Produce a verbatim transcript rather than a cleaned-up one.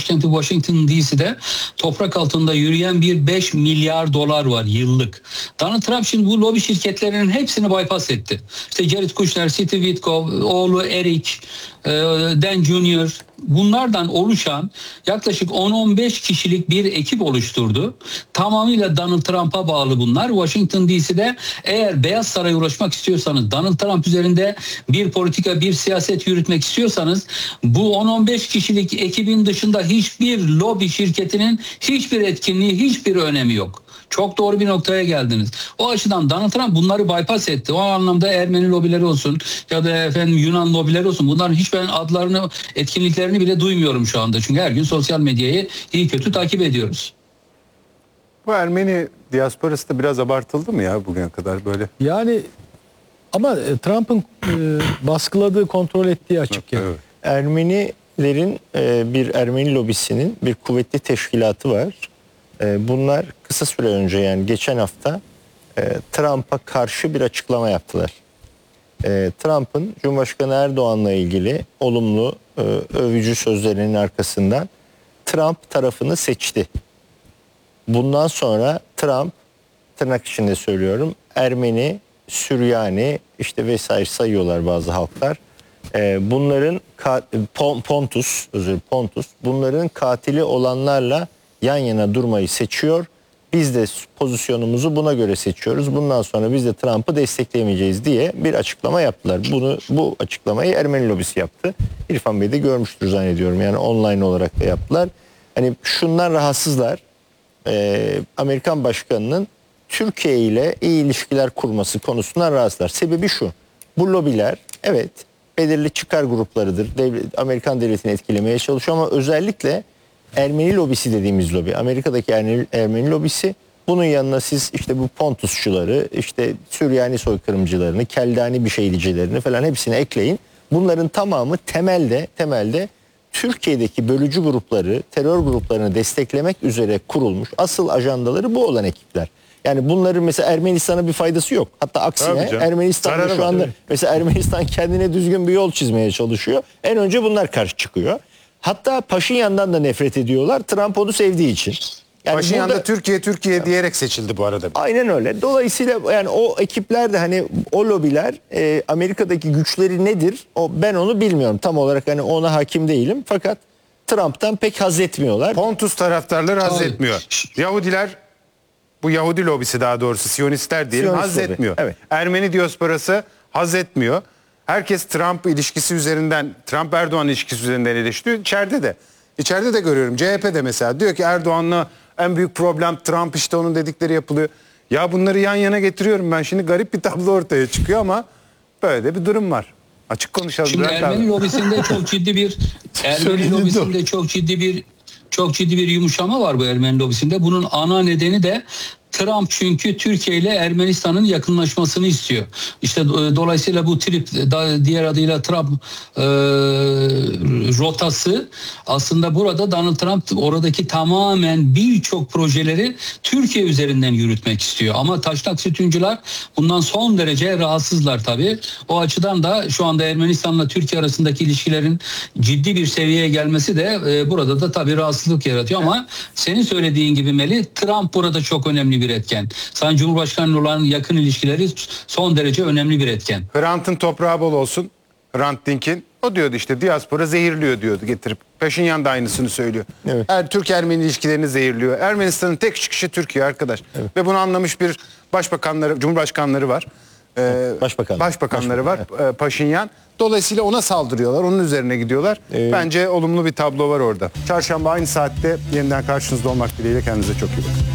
başkenti Washington D C'de toprak altında yürüyen bir beş milyar dolar var yıllık. Donald Trump şimdi bu lobi şirketlerinin hepsini bypass etti. İşte Jared Kushner, Steve Witkoff, oğlu Eric, Dan Junior bunlardan oluşan yaklaşık on on beş kişilik bir ekip oluşturdu. Tamamıyla Donald Trump'a bağlı bunlar. Washington D C'de eğer Beyaz Saray'a ulaşmak istiyorsanız, Donald Trump üzerinde bir politika, bir siyaset yürütmek istiyorsanız bu on on beş kişilik ekibin dışında hiçbir lobi şirketinin hiçbir etkinliği, hiçbir önemi yok. Çok doğru bir noktaya geldiniz. O açıdan Donald Trump bunları bypass etti. O anlamda Ermeni lobileri olsun ya da efendim Yunan lobileri olsun. Bunların hiç ben adlarını, etkinliklerini bile duymuyorum şu anda. Çünkü her gün sosyal medyayı iyi kötü takip ediyoruz. Bu Ermeni diasporası da biraz abartıldı mı ya bugüne kadar böyle? Yani ama Trump'ın e, baskıladığı, kontrol ettiği açık yani. Evet. Ermenilerin e, bir Ermeni lobisinin bir kuvvetli teşkilatı var. E, bunlar kısa süre önce, yani geçen hafta e, Trump'a karşı bir açıklama yaptılar. E, Trump'ın Cumhurbaşkanı Erdoğan'la ilgili olumlu e, övücü sözlerinin arkasından Trump tarafını seçti. Bundan sonra Trump, tırnak içinde söylüyorum, Ermeni, Süryani işte vesaire sayıyorlar bazı halklar. Ee, bunların Pontus, özür Pontus, bunların katili olanlarla yan yana durmayı seçiyor. Biz de pozisyonumuzu buna göre seçiyoruz. Bundan sonra biz de Trump'ı destekleyemeyeceğiz diye bir açıklama yaptılar. Bunu, bu açıklamayı Ermeni lobisi yaptı. İrfan Bey de görmüştür zannediyorum. Yani online olarak da yaptılar. Hani şundan rahatsızlar. Ee, Amerikan başkanının Türkiye ile iyi ilişkiler kurması konusundan rahatsızlar. Sebebi şu: bu lobiler evet belirli çıkar gruplarıdır. Devlet, Amerikan devletini etkilemeye çalışıyor ama özellikle Ermeni lobisi dediğimiz lobi, Amerika'daki Ermeni, Ermeni lobisi, bunun yanına siz işte bu Pontusçuları, işte Süryani soykırımcılarını, Keldani bir şeycilerini falan hepsini ekleyin. Bunların tamamı temelde temelde Türkiye'deki bölücü grupları, terör gruplarını desteklemek üzere kurulmuş, asıl ajandaları bu olan ekipler. Yani bunların mesela Ermenistan'a bir faydası yok. Hatta aksine Ermenistan'da şu anda mesela Ermenistan kendine düzgün bir yol çizmeye çalışıyor. En önce bunlar karşı çıkıyor. Hatta Paşinyan'dan da nefret ediyorlar. Trump onu sevdiği için. Yani Paşinyan da Türkiye Türkiye diyerek seçildi bu arada. Aynen öyle. Dolayısıyla yani o ekipler de, hani o lobiler e, Amerika'daki güçleri nedir? O, ben onu bilmiyorum. Tam olarak hani ona hakim değilim. Fakat Trump'tan pek haz etmiyorlar. Pontus taraftarları haz Tabii. etmiyor. Yahudiler, bu Yahudi lobisi daha doğrusu Siyonistler diyelim, Siyonist haz lobi. etmiyor. Evet. Ermeni diasporası haz etmiyor. Herkes Trump ilişkisi üzerinden, Trump-Erdoğan ilişkisi üzerinden eleştiriyor. İçeride de. İçeride de görüyorum. C H P de mesela diyor ki Erdoğan'la en büyük problem Trump, işte onun dedikleri yapılıyor. Ya bunları yan yana getiriyorum ben. Şimdi garip bir tablo ortaya çıkıyor ama böyle de bir durum var. Açık konuşalım. Şimdi Ermeni lobisinde çok ciddi bir Ermeni lobisinde çok ciddi bir çok ciddi bir yumuşama var bu Ermeni lobisinde. Bunun ana nedeni de Trump, çünkü Türkiye ile Ermenistan'ın yakınlaşmasını istiyor. İşte dolayısıyla bu trip, diğer adıyla Trump e, rotası, aslında burada Donald Trump oradaki tamamen birçok projeleri Türkiye üzerinden yürütmek istiyor. Ama taşnak sütuncular bundan son derece rahatsızlar tabii. O açıdan da şu anda Ermenistan'la Türkiye arasındaki ilişkilerin ciddi bir seviyeye gelmesi de e, burada da tabii rahatsızlık yaratıyor. Ama senin söylediğin gibi Melih, Trump burada çok önemli bir bir etken. Sayın Cumhurbaşkanı'nın olan yakın ilişkileri son derece önemli bir etken. Hrant'ın toprağı bol olsun. Hrant Dink'in. O diyordu işte diaspora zehirliyor diyordu getirip. Paşinyan da aynısını söylüyor. Evet. Er, Türk-Ermeni ilişkilerini zehirliyor. Ermenistan'ın tek çıkışı Türkiye arkadaş. Evet. Ve bunu anlamış bir başbakanları, cumhurbaşkanları var. Ee, Başbakan. Başbakanları Başbakan, var. Evet. Paşinyan. Dolayısıyla ona saldırıyorlar. Onun üzerine gidiyorlar. Ee, Bence olumlu bir tablo var orada. Çarşamba aynı saatte yeniden karşınızda olmak dileğiyle, kendinize çok iyi bakın.